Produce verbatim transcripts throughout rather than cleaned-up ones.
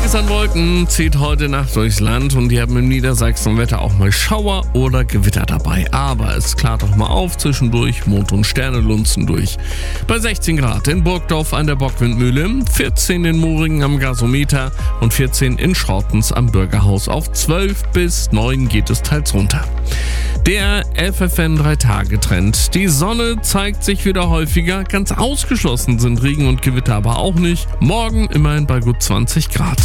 Einiges an Wolken zieht heute Nacht durchs Land und die haben im Niedersachsen-Wetter auch mal Schauer oder Gewitter dabei. Aber es klart doch mal auf, zwischendurch Mond und Sterne lunzen durch. Bei sechzehn Grad in Burgdorf an der Bockwindmühle, vierzehn in Moringen am Gasometer und vierzehn in Schortens am Bürgerhaus. Auf zwölf bis neun geht es teils runter. Der F F N drei Tage Trend. Die Sonne zeigt sich wieder häufiger. Ganz ausgeschlossen sind Regen und Gewitter aber auch nicht. Morgen immerhin bei gut zwanzig Grad.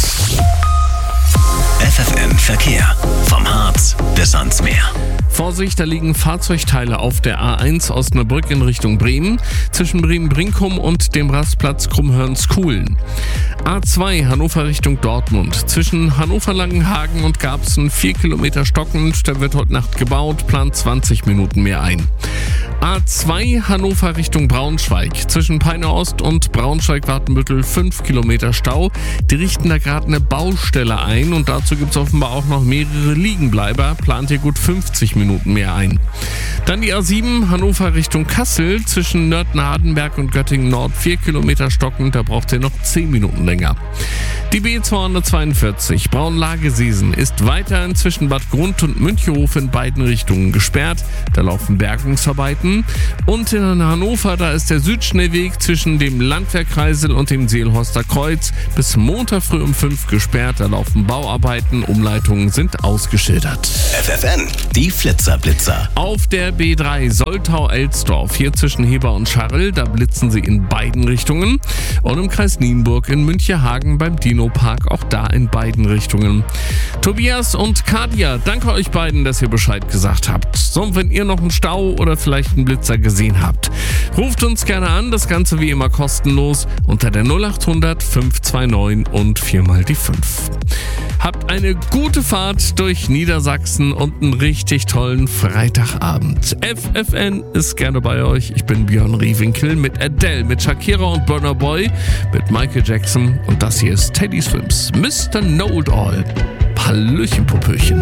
F F N Verkehr. Vom Harz bis ans Meer. Vorsicht, da liegen Fahrzeugteile auf der A eins Osnabrück in Richtung Bremen, zwischen Bremen-Brinkum und dem Rastplatz Krummhörnskuhlen. A zwei Hannover Richtung Dortmund, zwischen Hannover-Langenhagen und Garbsen vier Kilometer stockend, da wird heute Nacht gebaut, plant zwanzig Minuten mehr ein. A zwei Hannover Richtung Braunschweig, zwischen Peine Ost und Braunschweig-Wartenbüttel fünf Kilometer Stau. Die richten da gerade eine Baustelle ein und dazu gibt es offenbar auch noch mehrere Liegenbleiber, plant hier gut fünfzig Minuten mehr ein. Dann die A sieben Hannover Richtung Kassel, zwischen Nörten-Hardenberg und Göttingen Nord vier Kilometer stockend, da braucht ihr noch zehn Minuten länger. Die B zweihundertzweiundvierzig Braunlage-Siesen ist weiterhin zwischen Bad Grund und Münchehof in beiden Richtungen gesperrt. Da laufen Bergungsarbeiten. Und in Hannover, da ist der Südschnellweg zwischen dem Landwehrkreisel und dem Seelhorster Kreuz bis Montag früh um fünf gesperrt. Da laufen Bauarbeiten, Umleitungen sind ausgeschildert. F F N, die Flitzerblitzer. Auf der B drei Soltau-Elsdorf, hier zwischen Heber und Scharrel, da blitzen sie in beiden Richtungen. Und im Kreis Nienburg in Münchehagen beim Dino-Park, auch da in beiden Richtungen. Tobias und Kadia, danke euch beiden, dass ihr Bescheid gesagt habt. So, und wenn ihr noch einen Stau oder vielleicht einen Blitzer gesehen habt, ruft uns gerne an, das Ganze wie immer kostenlos unter der null acht hundert fünf zwei neun und viermal die fünf. Habt eine gute Fahrt durch Niedersachsen und einen richtig tollen Freitagabend. F F N ist gerne bei euch. Ich bin Björn Riewinkel mit Adele, mit Shakira und Burna Boy, mit Michael Jackson und das hier ist Teddy Swims, Mister Know-It-All. Hallöchen, Popöchen.